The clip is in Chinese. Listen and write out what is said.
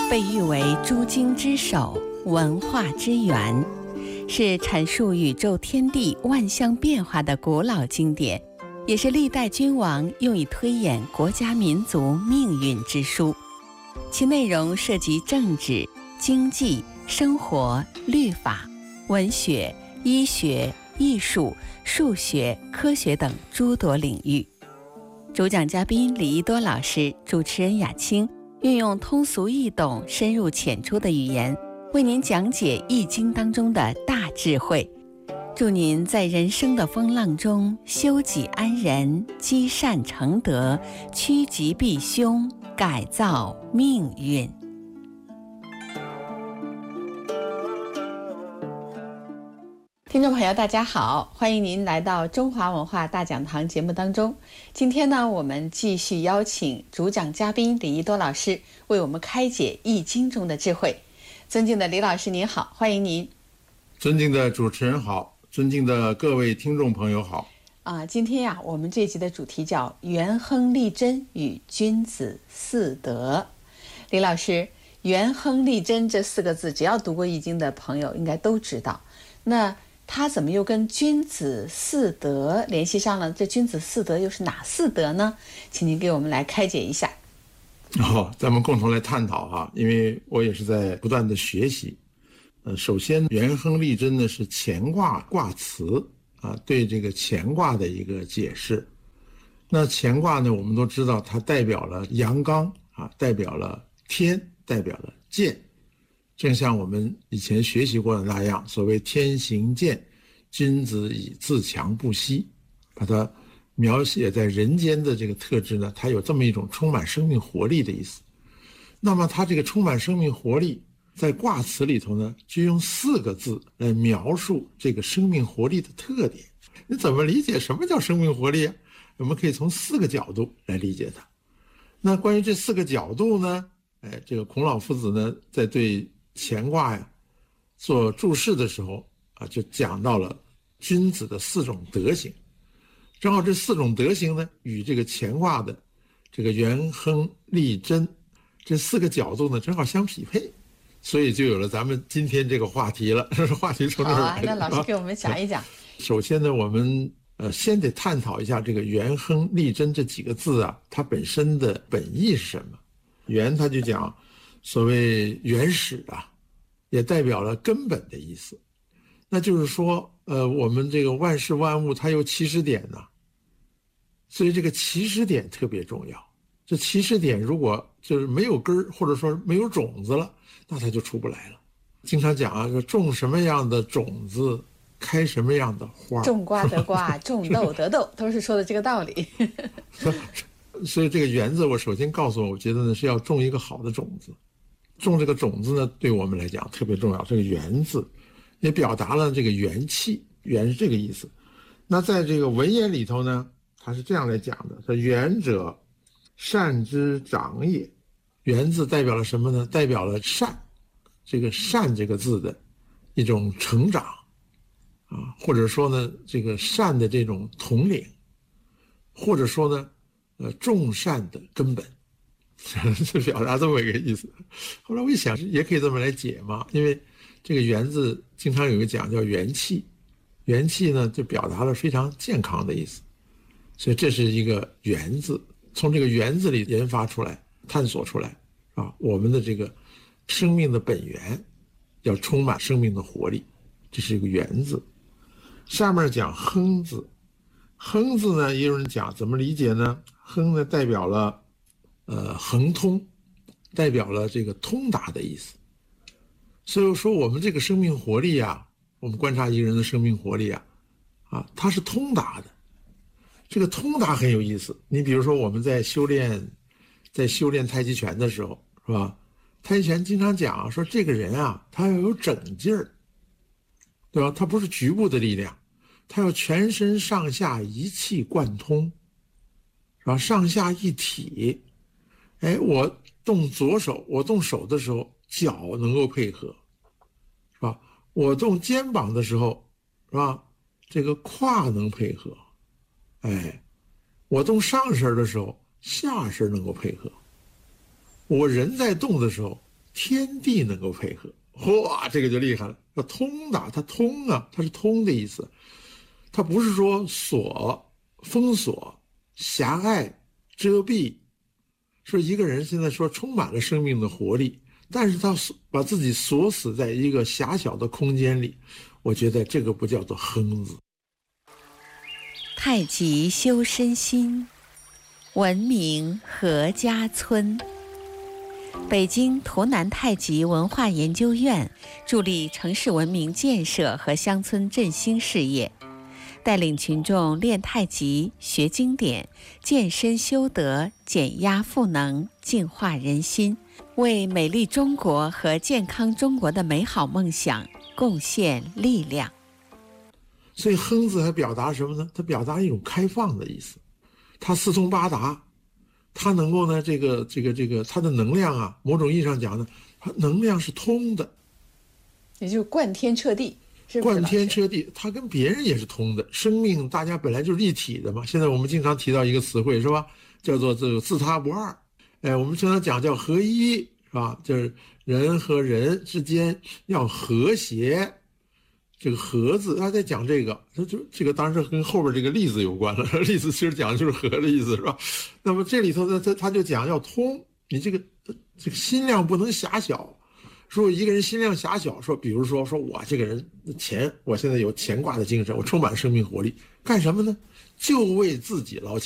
被誉为诸经之首、文化之源，是阐述宇宙天地万象变化的古老经典，也是历代君王用以推演国家民族命运之书。其内容涉及政治、经济、生活、律法、文学、医学、艺术、数学、科学等诸多领域。主讲嘉宾李一多老师，主持人雅青，运用通俗易懂、深入浅出的语言，为您讲解《易经》当中的大智慧，祝您在人生的风浪中修己安人，积善成德，趋吉避凶，改造命运。听众朋友大家好，欢迎您来到中华文化大讲堂节目当中。今天呢，我们继续邀请主讲嘉宾李一多老师为我们开解易经中的智慧。尊敬的李老师您好，欢迎您。 尊敬的主持人好，尊敬的各位听众朋友好。 今天呀，我们这一集的主题叫元亨利贞与君子四德。李老师，元亨利贞这四个字，只要读过易经的朋友应该都知道。那他怎么又跟君子四德联系上了？这君子四德又是哪四德呢？请您给我们来开解一下。 咱们共同来探讨哈，因为我也是在不断的学习。首先元亨利贞呢是乾卦卦辞啊，对这个乾卦的一个解释。那乾卦呢，我们都知道它代表了阳刚啊，代表了天，代表了健。正像我们以前学习过的那样，所谓天行健，君子以自强不息，把它描写在人间的这个特质呢，它有这么一种充满生命活力的意思。那么它这个充满生命活力在卦辞里头呢，就用四个字来描述这个生命活力的特点。你怎么理解什么叫生命活力啊？我们可以从四个角度来理解它。那关于这四个角度呢，这个孔老夫子呢，在对乾卦呀做注释的时候啊，就讲到了君子的四种德行。正好这四种德行呢，与这个乾卦的这个元亨利贞这四个角度呢，正好相匹配，所以就有了咱们今天这个话题了。这是话题从这儿来的。 那老师给我们讲一讲。 首先呢，我们先得探讨一下这个元亨利贞这几个字啊，它本身的本意是什么？元它就讲所谓原始啊，也代表了根本的意思。那就是说我们这个万事万物它有起始点呢，所以这个起始点特别重要。这起始点如果就是没有根儿，或者说没有种子了，那它就出不来了。经常讲啊，说种什么样的种子开什么样的花， 种瓜得瓜，种豆得豆，都是说的这个道理。 所以这个园子，我首先告诉我觉得呢是要种一个好的种子。种这个种子呢，对我们来讲特别重要。这个元字也表达了这个元气，元是这个意思。那在这个文言里头呢，它是这样来讲的：说元者，善之长也。元字代表了什么呢？代表了善，这个善这个字的一种成长啊，或者说呢，这个善的这种统领，或者说呢，众善的根本。是表达这么一个意思。后来我一想，也可以这么来解嘛，因为这个元字经常有一个讲叫元气，元气呢就表达了非常健康的意思，所以这是一个元字。从这个元字里研发出来、探索出来啊，我们的这个生命的本源要充满生命的活力，这是一个元字。下面讲亨字，亨字呢，也有人讲怎么理解呢？亨呢代表了亨通，代表了这个通达的意思。所以说我们这个生命活力啊，我们观察一个人的生命活力啊，它是通达的。这个通达很有意思。你比如说我们在修炼太极拳的时候，是吧？太极拳经常讲说这个人啊，他要有整劲儿，对吧？他不是局部的力量，他要全身上下一气贯通，是吧？上下一体。我动左手，我动手的时候脚能够配合，是吧？我动肩膀的时候，是吧？这个胯能配合，我动上身的时候下身能够配合。我人在动的时候天地能够配合，哇，这个就厉害了。它通的，它通啊，它是通的意思，它不是说锁、封锁、狭隘、遮蔽。说一个人现在说充满了生命的活力，但是他把自己锁死在一个狭小的空间里，我觉得这个不叫做亨字。 太极修身心，文明阖家村。北京图南太极文化研究院助力城市文明建设和乡村振兴事业，带领群众练太极、学经典、健身修德、减压赋能、净化人心，为美丽中国和健康中国的美好梦想贡献力量。 所以亨字还表达什么呢？它表达一种开放的意思，它四通八达，它能够呢，它的能量啊，某种意义上讲呢，它能量是通的， 也就是贯天彻地。 贯天彻地，它跟别人也是通的。生命大家本来就是一体的嘛。现在我们经常提到一个词汇是吧，叫做这个自他不二。我们经常讲叫合一，是吧？就是人和人之间要和谐。这个和字，他在讲这个，这个当然是跟后边这个例子有关了。例子其实讲的就是和的意思，是吧？那么这里头呢，他就讲要通，你这个心量不能狭小。说一个人心量狭小，说比如说我这个人我现在有乾卦的精神，我充满生命活力，干什么呢？就为自己捞钱。